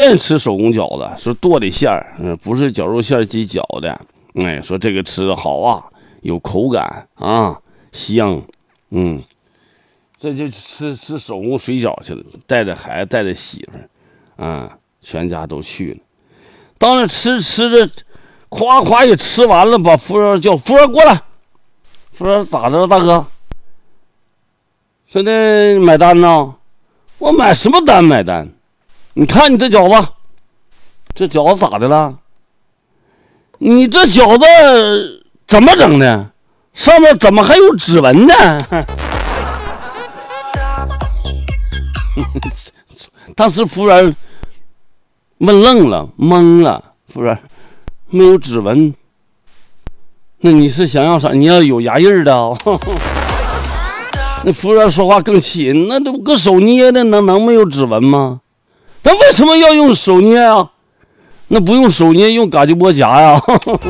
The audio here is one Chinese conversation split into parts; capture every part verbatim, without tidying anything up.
愿意吃手工饺子，说剁的馅儿，嗯，不是绞肉馅鸡饺的。哎，说这个吃的好啊，有口感啊，香，嗯，这就吃吃手工水饺去了，带着孩子，带着媳妇儿，啊，全家都去了。当然吃吃着，夸夸也吃完了，把服务员叫服务员过来。服务员咋着，大哥？说的买单呢？我买什么单买单？你看你这饺子，这饺子咋的了？你这饺子怎么整的？上面怎么还有指纹呢？当时服务员问愣了，懵了。服务员没有指纹，那你是想要啥？你要有牙印的、哦。那服务员说话更气，那都搁手捏的，能能没有指纹吗？那为什么要用手捏啊？那不用手捏，用嘎叽波夹呀、啊。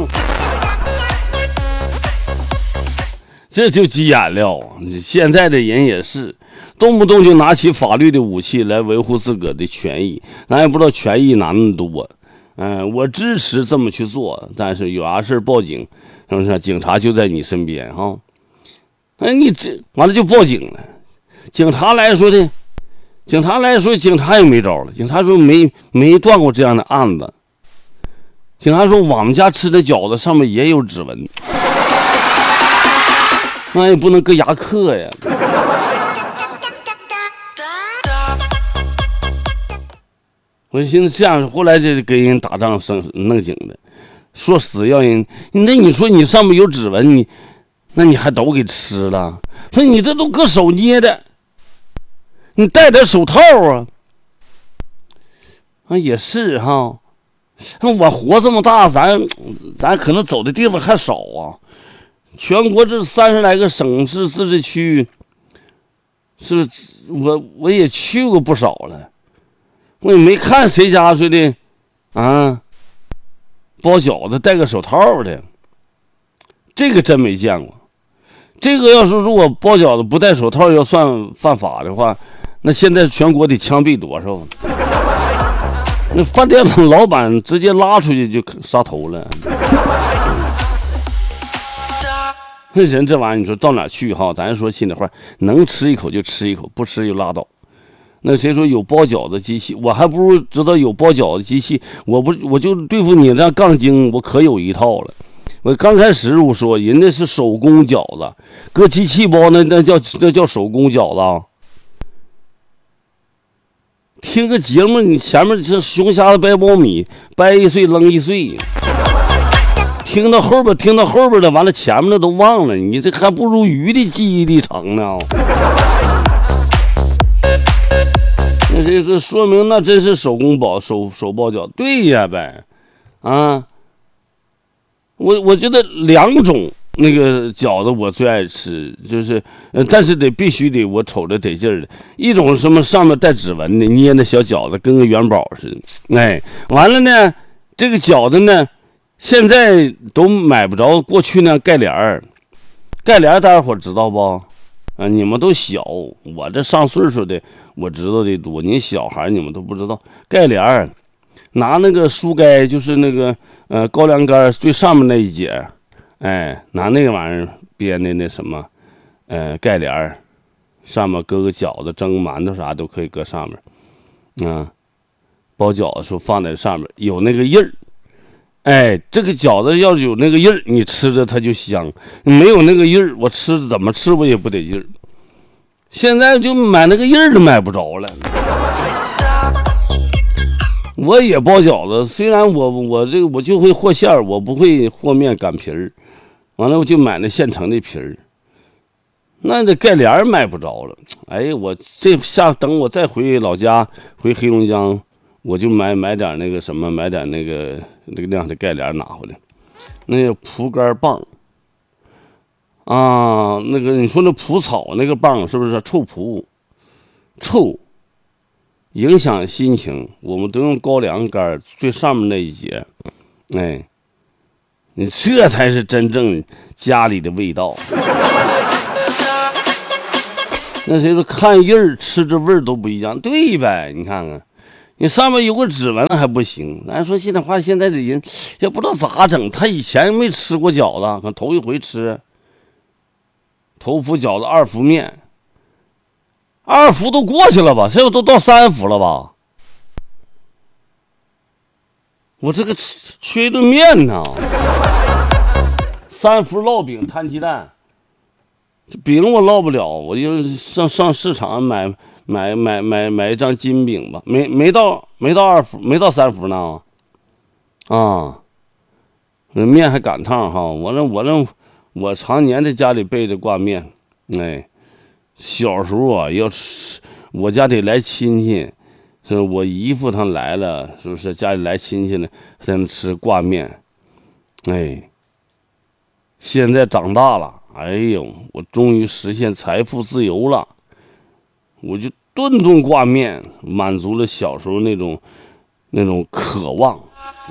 这就急眼了。现在的人也是动不动就拿起法律的武器来维护自个的权益，咱也不知道权益哪那么多。嗯、呃，我支持这么去做，但是有啥事报警，是不是？警察就在你身边哈。哎，你这完了就报警了。警察来说的，警察来说，警察也没招了。警察说没没断过这样的案子。警察说我们家吃的饺子上面也有指纹。那也不能搁牙刻呀。我寻思这样，后来这给人打仗生弄警的，说死要人。那你说你上面有指纹，你那你还都给吃了？说你这都搁手捏的，你戴点手套啊。啊，也是哈。我活这么大，咱咱可能走的地方还少啊。全国这三十来个省市自治区，是我我也去过不少了，我也没看谁家说的啊包饺子戴个手套的，这个真没见过。这个要是如果包饺子不戴手套要算犯法的话，那现在全国得枪毙多少？那饭店的老板直接拉出去就杀头了。那人这玩意儿，你说到哪去哈？咱说心里话，能吃一口就吃一口，不吃就拉倒。那谁说有包饺子机器？我还不如知道有包饺子机器。我不，我就对付你这杠精，我可有一套了。我刚开始我说人家是手工饺子，搁机器包那那叫那叫手工饺子。听个节目，你前面是熊瞎子掰苞米，掰一岁扔一岁。听到后边，听到后边的，完了前面的都忘了，你这还不如鱼的记忆力长呢。那这这说明那真是手工包手手包饺，对呀呗，啊，我我觉得两种那个饺子我最爱吃，就是，呃，但是得必须得我瞅着得劲儿的，一种什么上面带指纹的捏那小饺子，跟个元宝似的，哎，完了呢，这个饺子呢。现在都买不着过去那盖帘儿，盖帘儿大家伙知道不？啊，你们都小，我这上岁数的我知道的多，你小孩你们都不知道。盖帘儿，拿那个书盖，就是那个呃高粱杆最上面那一节，哎，拿那个玩意儿编的那什么，呃盖帘儿，上面搁个饺子、蒸馒头啥都可以搁上面，啊，包饺子时候放在上面有那个印儿。哎，这个饺子要是有那个印儿，你吃着它就香；没有那个印儿，我吃怎么吃我也不得劲儿。现在就买那个印儿都买不着了。我也包饺子，虽然我我这个我就会和馅儿，我不会和面擀皮儿。完了我就买那现成的皮儿，那这盖帘儿买不着了。哎，我这下等我再回老家，回黑龙江。我就买买点那个什么，买点那个那个那样的盖帘拿回来，那个蒲杆棒啊，那个你说那蒲草那个棒是不是臭蒲？臭，影响心情。我们都用高粱杆最上面那一节，哎，你这才是真正家里的味道。那谁说看印儿吃着味儿都不一样？对呗，你看看。 你上面有个指纹还不行。咱说现在话，现在的人也不知道咋整，他以前没吃过饺子，可头一回吃。头伏饺子，二伏面，二伏都过去了吧？现在都到三伏了吧？我这个缺一顿面呢。三伏烙饼摊鸡蛋，这饼我烙不了，我就上上市场买买买买买一张金饼吧。没没到没到二伏，没到三伏呢。啊，面还赶趟哈。我这我这我常年在家里备着挂面。哎，小时候啊，要吃我家得来亲戚，是我姨夫他来了，是不是家里来亲戚呢，才能吃挂面。哎。现在长大了，哎呦，我终于实现财富自由了，我就顿顿挂面，满足了小时候那种那种渴望。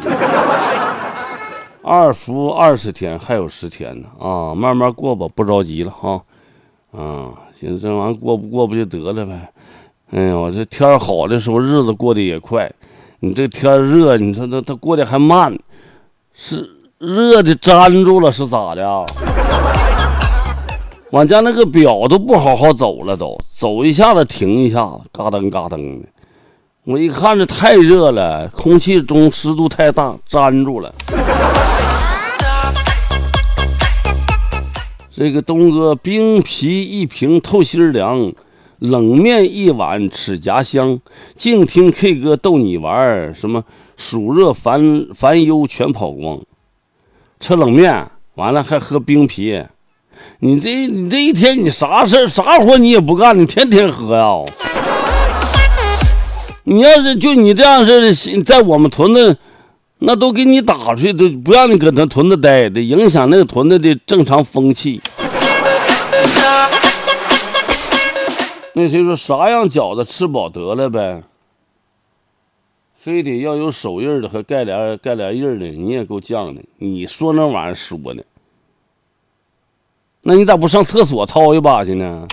二伏二十天，还有十天呢啊，慢慢过吧，不着急了哈。啊，行，这玩意过不过不就得了呗。哎呦，这天好的时候，日子过得也快。你这天热，你说它它过得还慢，是。热的粘住了是咋的？我家那个表都不好好走了，都走一下子停一下子，嘎噔嘎噔的。我一看这太热了，空气中湿度太大，粘住了。这个东哥，冰皮一瓶透心凉，冷面一碗齿颊香。静听 K 歌逗你玩，什么暑热烦烦忧全跑光。吃冷面完了还喝冰啤，你这你这一天你啥事啥活你也不干，你天天喝呀？你要是就你这样式在我们屯子，那都给你打出去，都不让你搁那屯子待，得影响那个屯子的正常风气。那谁说啥样饺子吃饱得了呗？非得要有手印的和盖帘盖帘印的，你也够犟的。你说那玩意儿说的，那你咋不上厕所掏一把去呢？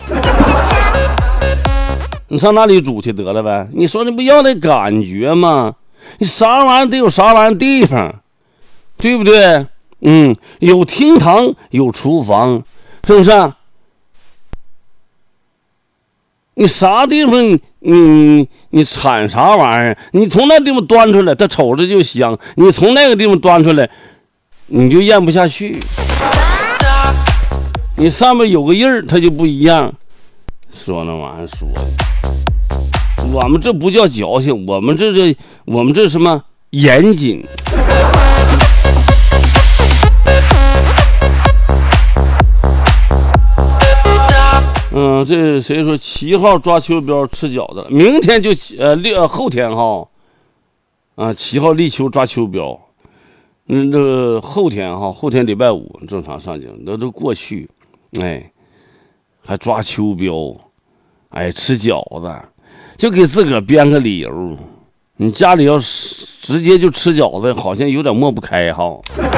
你上那里煮去得了呗。你说你不要那感觉吗？你啥玩意儿得有啥玩意儿地方，对不对？嗯，有厅堂，有厨房，是不是？你啥地方你你你产啥玩意儿？你从那地方端出来，它瞅着就香；你从那个地方端出来，你就咽不下去。你上面有个印儿，它就不一样。说那玩意儿说的，我们这不叫矫情，我们这这我们这什么严谨。嗯，这谁说七号抓秋膘吃饺子了？明天就呃六后天哈，啊七号立秋抓秋膘，嗯这个后天哈，后天礼拜五正常上京，那都过去，哎，还抓秋膘，哎吃饺子，就给自个儿编个理由。你家里要直接就吃饺子，好像有点抹不开哈，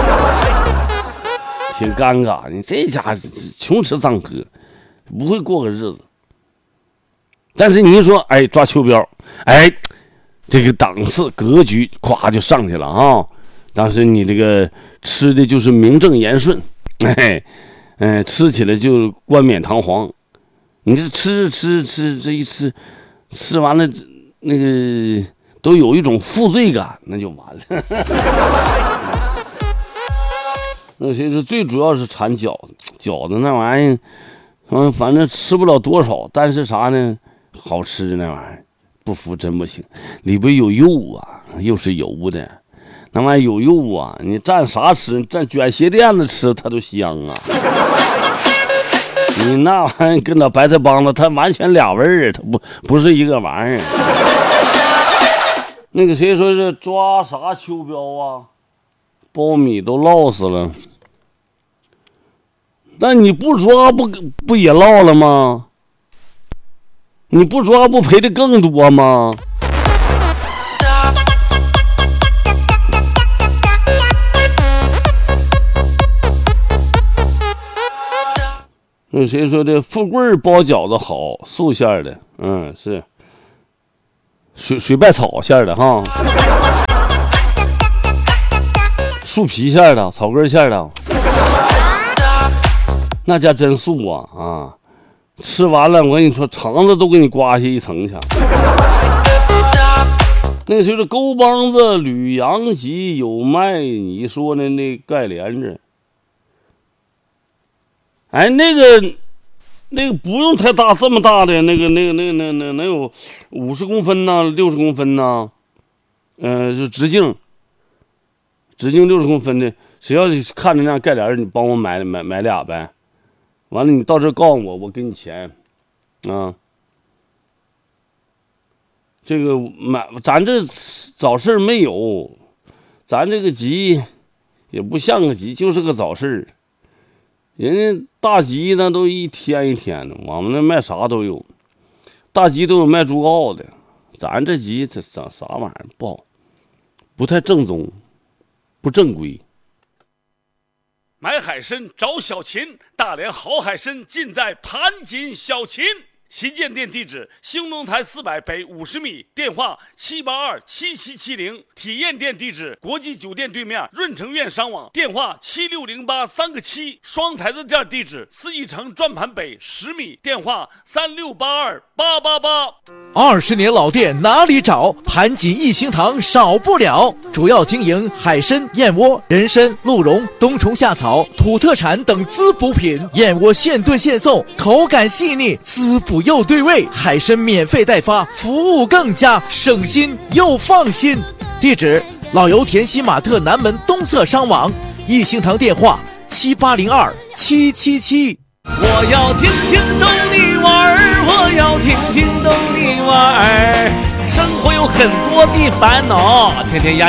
挺尴尬。你这家伙穷吃脏喝。不会过个日子，但是你一说，哎，抓秋膘，哎，这个档次格局咵就上去了啊！当时你这个吃的就是名正言顺，哎，哎，吃起来就冠冕堂皇。你这吃吃吃这一吃，吃完了那个都有一种负罪感，那就完了。那谁说最主要是馋饺子，饺子那玩意儿。嗯，反正吃不了多少，但是啥呢？好吃那玩意儿，不服真不行。里边有肉啊，又是油的，那玩意儿有肉啊，你蘸啥吃？蘸卷鞋垫子吃，它都香啊。你那玩意儿跟那白菜帮子，它完全俩味儿，它不不是一个玩意儿。那个谁说是抓啥秋膘啊？苞米都涝死了。那你不抓不不也落了吗？你不抓不赔的更多吗？那谁说的？富贵包饺子好，素馅的，嗯是。 水水拜草馅的哈，树皮馅的，草根馅的，那家真素啊啊！吃完了，我跟你说，肠子都给你刮下一层去。那个就是沟帮子、吕阳吉有卖你说的那钙莲子，哎，那个那个不用太大，这么大的那个那个那个那那能有五十公分呐，六十公分呐，呃，就直径，直径六十公分的，谁要看着那钙莲，你帮我买买买俩呗。完了，你到这告诉我，我给你钱，啊。这个买咱这早市没有，咱这个集也不像个集，就是个早市。人家大集那都一天一天的，我们那卖啥都有，大集都有卖猪羔的，咱这集这啥啥玩意儿不好，不太正宗，不正规。 买海参找小秦，大连好海参尽在盘锦小秦。旗舰店地址：兴隆台四百北五十米，电话七八二七七七零。体验店地址：国际酒店对面润城苑商网，电话七六零八三个七。双台子店地址：四义城转盘北十米，电话三六八二八八八。 二十年老店哪里找？盘锦一星堂少不了。主要经营海参、燕窝、人参、鹿茸、冬虫夏草、土特产等滋补品。燕窝现炖现送，口感细腻，滋补又对味。海参免费代发，服务更加省心又放心。地址：老油田西马特南门东侧商网。一星堂电话：七八零二七七七。 我要听听逗你玩儿，我要听听逗你玩儿。生活有很多的烦恼，天天压。